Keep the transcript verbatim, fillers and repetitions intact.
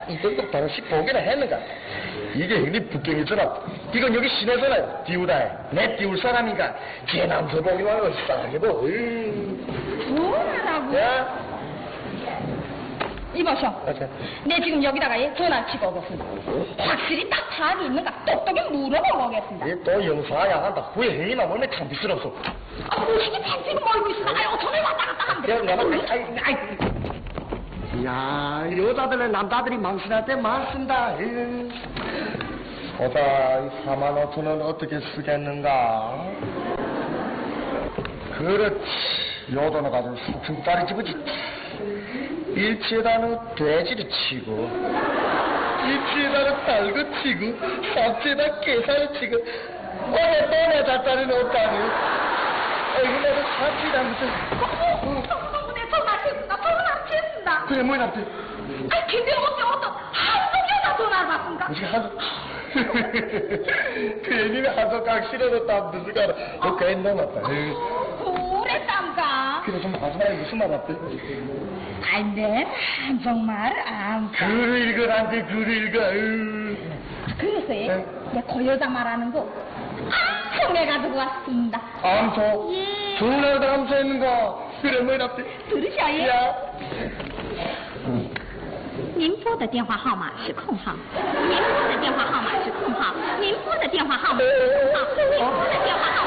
이것도 다시 보기나 했는가? 이게 형님 북경이잖아. 이건 여기 시내잖아요. 띄우다 해. 내 띄울 사람인가? 제 남서봉이 와요. 싸게도. 뭐라고? 야. 이보쇼. 맞아. 내 지금 여기다가 전화 치고 오겠습니다. 확실히 딱 파악이 있는가? 똑똑히 물어보고 오겠습니다. 얘또 영사야 한다. 후에 형님아 뭐네 참 비스럽소. 아, 무식이 팬티를 몰고 있으나 아유 손을 왔다 갔다 하면 돼. 내가 내가 아이 아이. 야, 여자들은 남자들이 망신할 때 많습니다. 보다 이 사만 오천 원 어떻게 쓰겠는가? 그렇지. 요돈을 가지고 삼천짜리 집어지. 일치에다는 돼지를 치고, 일치에다는 달고 치고, 삼치에다 깨살을 치고, 오늘 너네 잣다리는 없다니. 어이구, 나도 삼치다면서. 어머, 내 전화 치는다. 전화 치는다. 그래, 뭐야, 나한테? 아, 근데 어째 어떤 한송이나 전화를 받습니까? 무슨 한, 그 얘기는 한손 깍 실어줬다, 무슨 가라. 너 괜히 넘었다. 그랬답니까? 그래, 좀 마지막에 무슨 말 왔대? 아이, 내 한정말 안 까. 글을 읽어란데, 글을 읽어. 그래서요, 내 고여자 말하는 거 암송해 가지고 왔습니다. 암소? 예. 전화도 암소했는가? 그래, 뭐야, 나한테? 들으셔요? 야. 您拨的电话号码是空号，您拨的电话号码是空号，您拨的电话号码是空号，您拨的电话号码。